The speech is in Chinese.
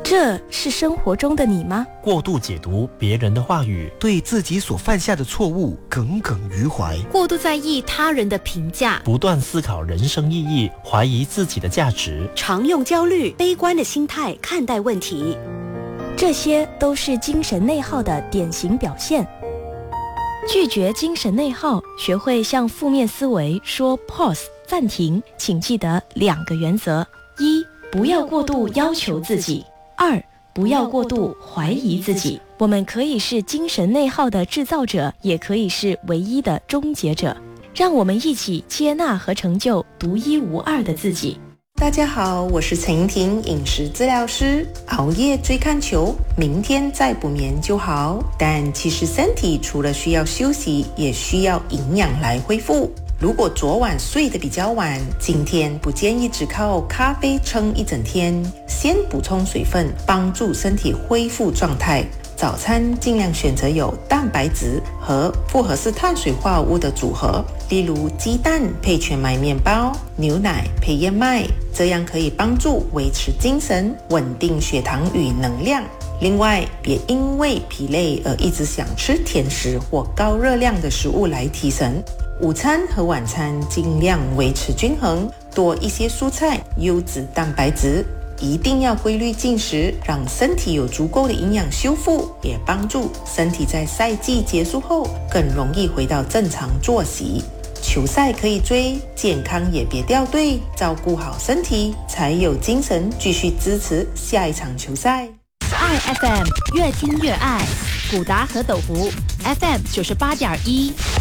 这是生活中的你吗？ 过度解读别人的话语， 对自己所犯下的错误耿耿于怀， 过度在意他人的评价， 不断思考人生意义，怀疑自己的价值， 常用焦虑、悲观的心态看待问题， 这些都是精神内耗的典型表现。拒绝精神内耗，学会向负面思维说 pause 暂停，请记得2个原则：一、不要过度要求自己；二、不要过度怀疑自己。我们可以是精神内耗的制造者，也可以是唯一的终结者。让我们一起接纳和成就独一无二的自己。 大家好，我是陈莹婷，饮食治疗师。熬夜追看球，明天再补眠就好。但其实身体除了需要休息，也需要营养来恢复。如果昨晚睡得比较晚，今天不建议只靠咖啡撑一整天，先补充水分，帮助身体恢复状态。早餐尽量选择有蛋白质和复合式碳水化合物的组合，例如鸡蛋配全麦面包，牛奶配燕麦，这样可以帮助维持精神，稳定血糖与能量。另外，别因为疲累而一直想吃甜食或高热量的食物来提神。午餐和晚餐尽量维持均衡，多一些蔬菜、优质蛋白质。一定要规律进食，让身体有足够的营养修复，也帮助身体在赛季结束后更容易回到正常作息。球赛可以追，健康也别掉队，照顾好身体，才有精神继续支持下一场球赛。 爱 FM 越听越爱，古达和斗湖 FM 98.1。